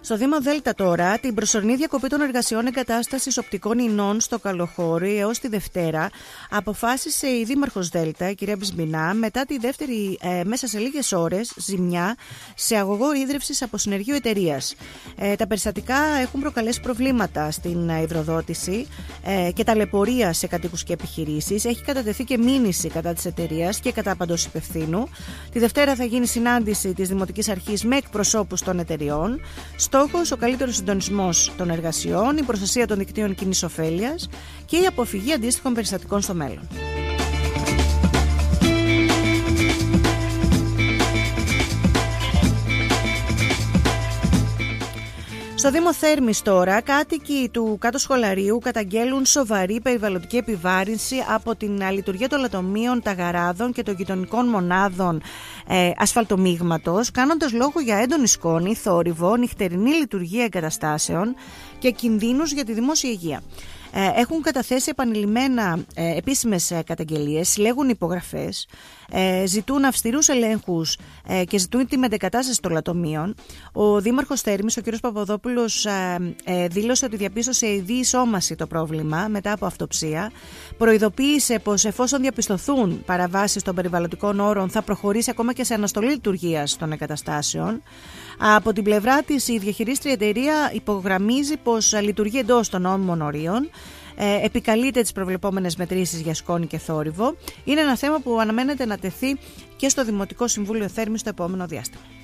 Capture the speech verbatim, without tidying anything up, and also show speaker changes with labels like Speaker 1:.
Speaker 1: Στο Δήμο Δέλτα τώρα, την προσωρινή διακοπή των εργασιών εγκατάστασης οπτικών ινών στο Καλοχώρι έως τη Δευτέρα αποφάσισε η Δήμαρχος Δέλτα, η κυρία Μπισμπινά, μετά τη δεύτερη ε, μέσα σε λίγες ώρες ζημιά σε αγωγό ίδρυυσης από συνεργείο εταιρείας. Ε, τα περιστατικά έχουν προκαλέσει προβλήματα στην υδροδότηση ε, και ταλαιπωρία σε κατοίκους και επιχειρήσεις. Έχει κατατεθεί και μήνυση κατά της εταιρείας και κατά παντός υπευθύνου. Τη Δευτέρα θα γίνει συνάντηση της Δημοτικής Αρχής με εκπροσώπους των εταιρεών. Στόχος, ο καλύτερος συντονισμός των εργασιών, η προστασία των δικτύων κοινής ωφέλειας και η αποφυγή αντίστοιχων περιστατικών στο μέλλον. Στο Δήμο Θέρμης τώρα, κάτοικοι του κάτω σχολαρίου καταγγέλουν σοβαρή περιβαλλοντική επιβάρυνση από την λειτουργία των λατομείων ταγαράδων και των γειτονικών μονάδων ε, ασφαλτομίγματος, κάνοντας λόγο για έντονη σκόνη, θόρυβο, νυχτερινή λειτουργία εγκαταστάσεων και κινδύνους για τη δημόσια υγεία. Έχουν καταθέσει επανειλημμένα ε, επίσημες καταγγελίες, συλλέγουν υπογραφές, ε, ζητούν αυστηρούς ελέγχους ε, και ζητούν τη μετεγκατάσταση των λατομείων. Ο Δήμαρχος Θέρμης, ο κ. Παπαδόπουλος, ε, ε, δήλωσε ότι διαπίστωσε η διεισόμαση το πρόβλημα μετά από αυτοψία. Προειδοποίησε πως εφόσον διαπιστωθούν παραβάσεις των περιβαλλοντικών όρων θα προχωρήσει ακόμα και σε αναστολή λειτουργίας των εγκαταστάσεων. Από την πλευρά της, η διαχειρίστρια εταιρεία υπογραμμίζει πως λειτουργεί εντός των νόμιμων ορίων, ε, επικαλείται τις προβλεπόμενες μετρήσεις για σκόνη και θόρυβο. Είναι ένα θέμα που αναμένεται να τεθεί και στο Δημοτικό Συμβούλιο Θέρμης στο επόμενο διάστημα.